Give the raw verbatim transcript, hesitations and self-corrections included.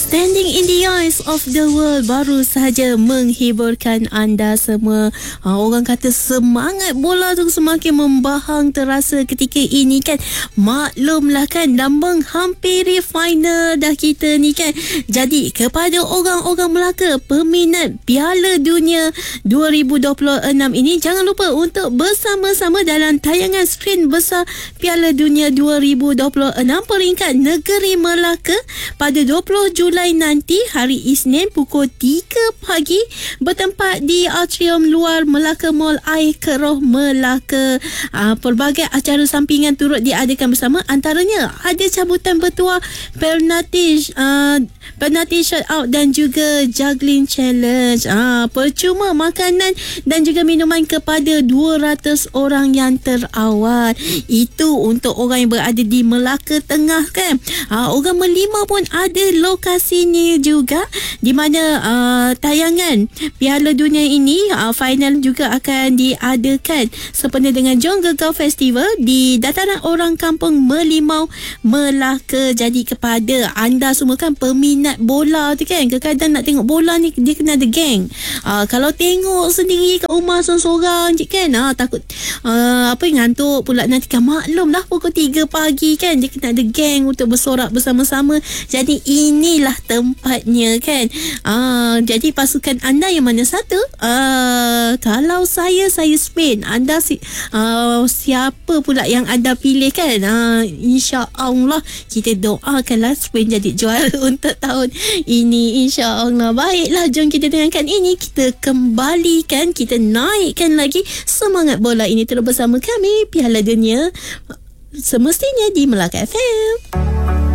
Standing in the Eyes of the World baru sahaja menghiburkan anda semua. Ha, orang kata semangat bola tu semakin membahang terasa ketika ini kan. Maklumlah kan, dah menghampiri final dah kita ni kan. Jadi kepada orang-orang Melaka peminat Piala Dunia dua ribu dua puluh enam ini, jangan lupa untuk bersama-sama dalam tayangan skrin besar Piala Dunia dua ribu dua puluh enam peringkat negeri Melaka pada dua puluh Julai nanti, hari Isnin pukul tiga pagi, bertempat di Atrium Luar Melaka Mall Air Keroh Melaka. Aa, pelbagai acara sampingan turut diadakan bersama, antaranya ada cabutan bertuah, penalti uh, penalti shot out dan juga juggling challenge. Aa, percuma makanan dan juga minuman kepada dua ratus orang yang terawal. Itu untuk orang yang berada di Melaka Tengah kan. Aa, orang Melima pun ada lokasinya juga, di mana uh, tayangan Piala Dunia ini uh, final juga akan diadakan sempena dengan Jom Gegar Festival di Dataran Orang Kampung Melimau, Melaka. Jadi kepada anda semua kan peminat bola tu kan, kadang-kadang nak tengok bola ni dia kena ada geng. Uh, kalau tengok sendiri kat rumah seorang-seorang je kan, uh, takut uh, apa ngantuk pula nanti kan. Maklum lah pukul tiga pagi kan, dia kena ada geng untuk bersorak bersama-sama. Jadi inilah tempatnya kan. Uh, jadi pasukan anda yang mana satu? Uh, kalau saya, saya Spain. Anda si, uh, siapa pula yang anda pilih kan? Uh, InsyaAllah kita doakanlah Spain jadi juara untuk tahun ini, InsyaAllah. Baiklah, jom kita dengarkan ini. Kita kembalikan, kita naikkan lagi semangat bola ini terus bersama kami. Piala Dunia semestinya di Melaka F M.